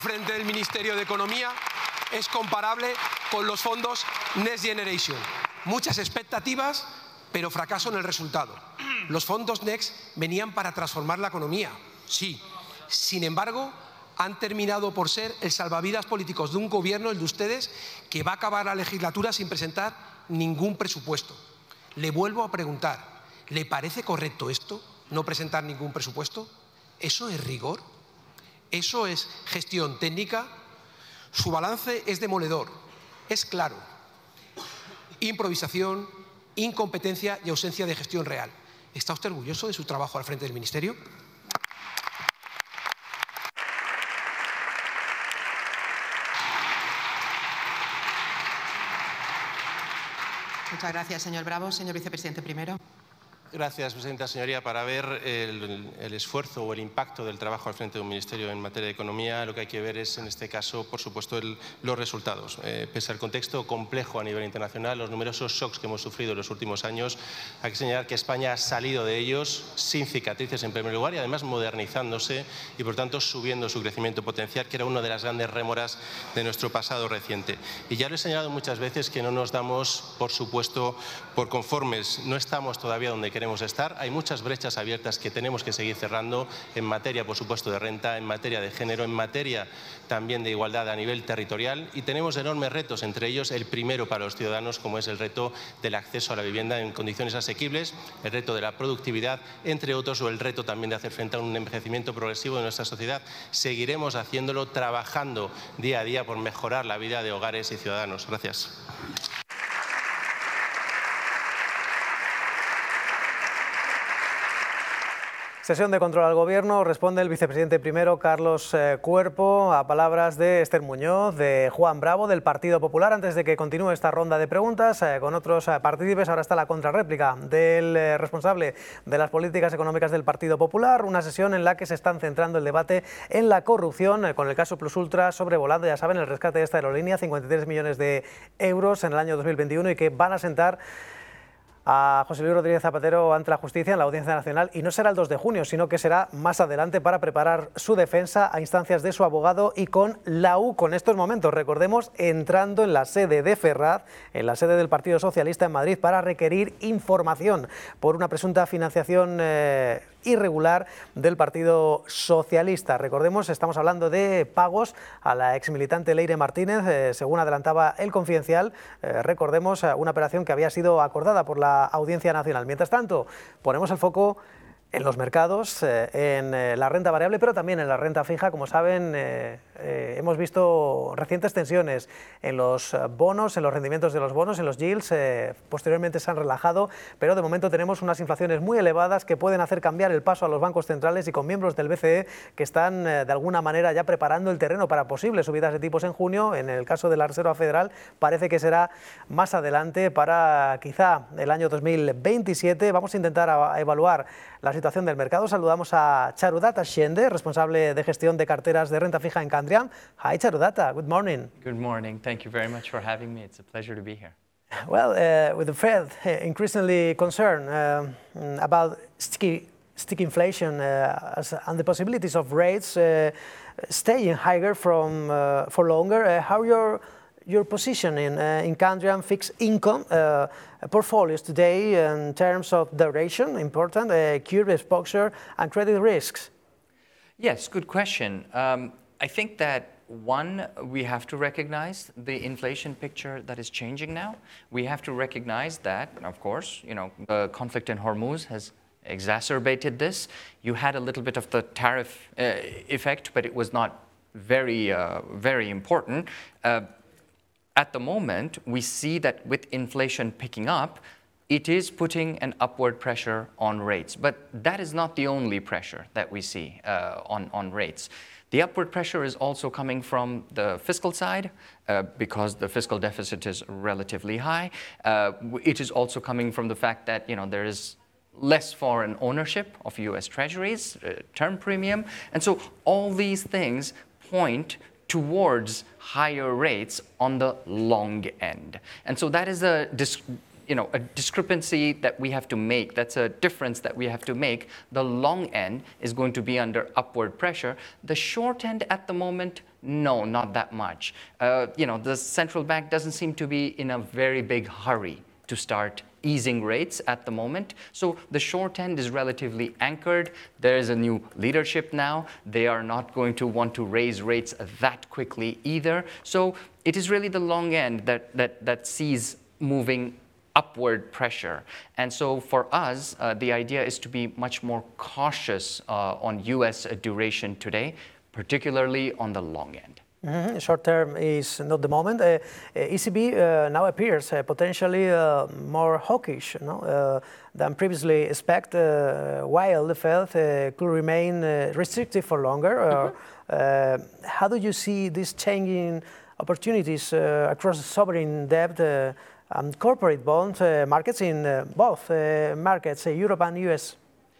Frente del Ministerio de Economía es comparable con los fondos Next Generation. Muchas expectativas, pero fracaso en el resultado. Los fondos Next venían para transformar la economía, sí. Sin embargo, han terminado por ser el salvavidas políticos de un gobierno, el de ustedes, que va a acabar la legislatura sin presentar ningún presupuesto. Le vuelvo a preguntar, ¿le parece correcto esto, no presentar ningún presupuesto? ¿Eso es rigor? ¿Eso es gestión técnica? Su balance es demoledor, es claro. Improvisación, incompetencia y ausencia de gestión real. ¿Está usted orgulloso de su trabajo al frente del Ministerio? Muchas gracias, señor Bravo. Señor vicepresidente primero. Gracias, presidenta. Señoría, para ver el esfuerzo o el impacto del trabajo al frente de un ministerio en materia de economía, lo que hay que ver es, en este caso, por supuesto, los resultados. Pese al contexto complejo a nivel internacional, los numerosos shocks que hemos sufrido en los últimos años, hay que señalar que España ha salido de ellos sin cicatrices, en primer lugar, y además modernizándose y, por tanto, subiendo su crecimiento potencial, que era una de las grandes rémoras de nuestro pasado reciente. Y ya lo he señalado muchas veces que no nos damos, por supuesto, por conformes. No estamos todavía donde queremos estar. Hay muchas brechas abiertas que tenemos que seguir cerrando en materia, por supuesto, de renta, en materia de género, en materia también de igualdad a nivel territorial, y tenemos enormes retos, entre ellos el primero para los ciudadanos, como es el reto del acceso a la vivienda en condiciones asequibles, el reto de la productividad, entre otros, o el reto también de hacer frente a un envejecimiento progresivo de nuestra sociedad. Seguiremos haciéndolo, trabajando día a día por mejorar la vida de hogares y ciudadanos. Gracias. Sesión de control al Gobierno. Responde el vicepresidente primero, Carlos Cuerpo, a palabras de Esther Muñoz, de Juan Bravo, del Partido Popular. Antes de que continúe esta ronda de preguntas con otros partícipes, ahora está la contrarréplica del responsable de las políticas económicas del Partido Popular. Una sesión en la que se están centrando el debate en la corrupción, con el caso Plus Ultra sobrevolando, ya saben, el rescate de esta aerolínea, 53 millones de euros en el año 2021, y que van a sentar a José Luis Rodríguez Zapatero ante la justicia en la Audiencia Nacional, y no será el 2 de junio, sino que será más adelante para preparar su defensa a instancias de su abogado y con la UCO en estos momentos, recordemos, entrando en la sede de Ferraz, en la sede del Partido Socialista en Madrid, para requerir información por una presunta financiación irregular del Partido Socialista. Recordemos, estamos hablando de pagos a la exmilitante Leire Martínez, según adelantaba El Confidencial. Recordemos, una operación que había sido acordada por la Audiencia Nacional. Mientras tanto, ponemos el foco en los mercados, en la renta variable, pero también en la renta fija. Como saben, hemos visto recientes tensiones en los bonos, en los rendimientos de los bonos, en los yields. Posteriormente se han relajado, pero de momento tenemos unas inflaciones muy elevadas que pueden hacer cambiar el paso a los bancos centrales, y con miembros del BCE que están de alguna manera ya preparando el terreno para posibles subidas de tipos en junio. En el caso de la Reserva Federal parece que será más adelante, para quizá el año 2027. Vamos a intentar evaluar la situación del mercado. Saludamos a Charudata Shende, responsable de gestión de carteras de renta fija en Candriam. Hi, Charudata. Good morning. Good morning. Thank you very much for having me. It's a pleasure to be here. Well, with the Fed increasingly concerned about sticky inflation and the possibilities of rates staying higher for longer, how your position in Candriam fixed income portfolios today in terms of duration, important, curve exposure and credit risks? Yes, good question. I think that one, we have to recognize the inflation picture that is changing now. We have to recognize that, of course, the conflict in Hormuz has exacerbated this. You had a little bit of the tariff effect, but it was not very, very important. At the moment, we see that with inflation picking up, it is putting an upward pressure on rates. But that is not the only pressure that we see on rates. The upward pressure is also coming from the fiscal side because the fiscal deficit is relatively high. It is also coming from the fact that there is less foreign ownership of U.S. Treasuries, term premium. And so all these things point towards higher rates on the long end. And so that is a discrepancy that we have to make. That's a difference that we have to make. The long end is going to be under upward pressure. The short end at the moment No, not that much. The central bank doesn't seem to be in a very big hurry to start easing rates at the moment. So the short end is relatively anchored. There is a new leadership now. They are not going to want to raise rates that quickly either. So it is really the long end that sees moving upward pressure. And so for us, the idea is to be much more cautious on US duration today, particularly on the long end. Mm-hmm. Short term is not the moment. ECB now appears potentially more hawkish than previously expected, while the Fed could remain restrictive for longer. How do you see these changing opportunities across sovereign debt and corporate bond markets in both markets, Europe and US?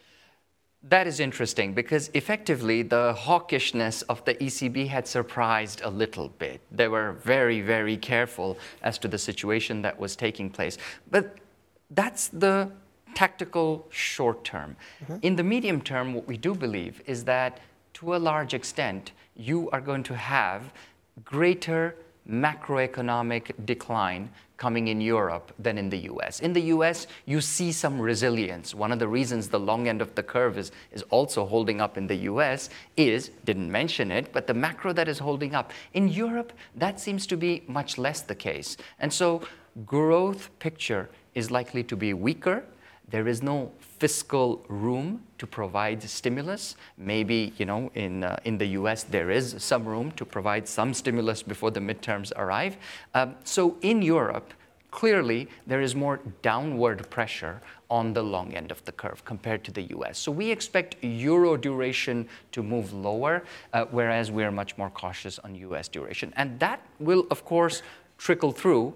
That is interesting because effectively the hawkishness of the ECB had surprised a little bit. They were very, very careful as to the situation that was taking place. But that's the tactical short term. Mm-hmm. In the medium term, what we do believe is that to a large extent, you are going to have greater macroeconomic decline coming in Europe than in the US. In the US, you see some resilience. One of the reasons the long end of the curve is also holding up in the US didn't mention it, but the macro that is holding up. In Europe, that seems to be much less the case. And so growth picture is likely to be weaker. There is no fiscal room to provide stimulus. Maybe, in the US, there is some room to provide some stimulus before the midterms arrive. So in Europe, clearly, there is more downward pressure on the long end of the curve compared to the US. So we expect euro duration to move lower, whereas we're much more cautious on US duration. And that will, of course, trickle through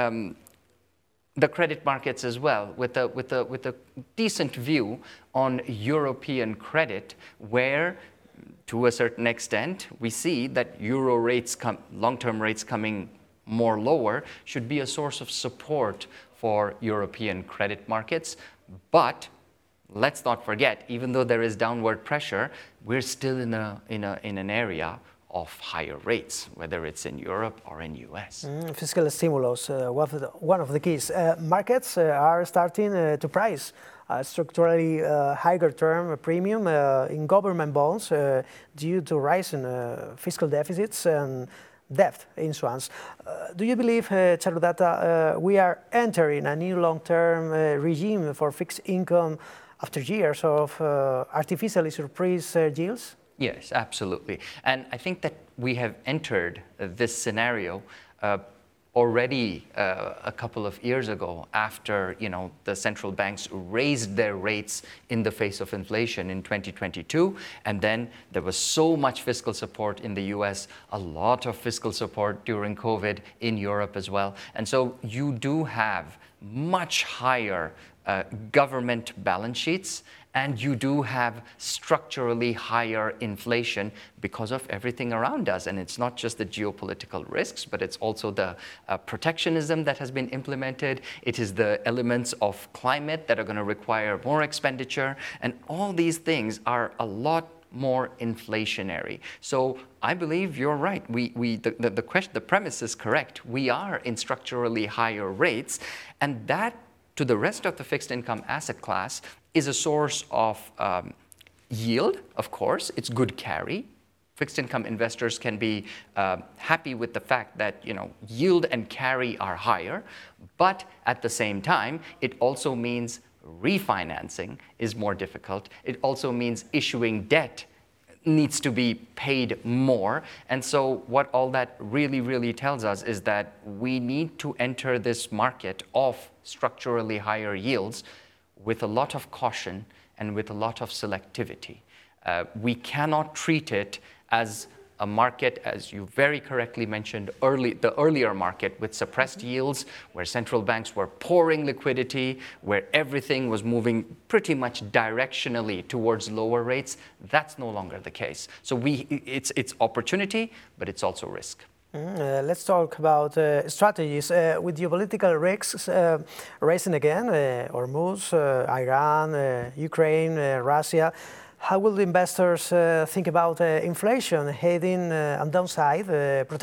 the credit markets as well, with a decent view on European credit, where, to a certain extent, we see that euro rates, long-term rates coming more lower, should be a source of support for European credit markets. But let's not forget, even though there is downward pressure, we're still in an area of higher rates, whether it's in Europe or in US. Fiscal stimulus, one of the keys. Markets are starting to price a structurally higher term premium in government bonds due to rising fiscal deficits and debt issuance. Do you believe, Charulata, we are entering a new long-term regime for fixed income after years of artificially suppressed yields? Yes, absolutely. And I think that we have entered this scenario already a couple of years ago, after the central banks raised their rates in the face of inflation in 2022, and then there was so much fiscal support in the US, a lot of fiscal support during COVID in Europe as well. And so you do have much higher government balance sheets, and you do have structurally higher inflation because of everything around us. And it's not just the geopolitical risks, but it's also the protectionism that has been implemented. It is the elements of climate that are going to require more expenditure. And all these things are a lot more inflationary. So I believe you're right. The premise is correct. We are in structurally higher rates, and that, to the rest of the fixed income asset class, is a source of yield, of course. It's good carry. Fixed income investors can be happy with the fact that yield and carry are higher, but at the same time, it also means refinancing is more difficult. It also means issuing debt needs to be paid more. And so what all that really, really tells us is that we need to enter this market of structurally higher yields with a lot of caution and with a lot of selectivity. We cannot treat it as a market, as you very correctly mentioned, the earlier market with suppressed yields, where central banks were pouring liquidity, where everything was moving pretty much directionally towards lower rates. That's no longer the case. So it's opportunity, but it's also risk. Let's talk about strategies. With geopolitical risks rising again, Hormuz, Iran, Ukraine, Russia, How will the investors think about inflation heading on downside,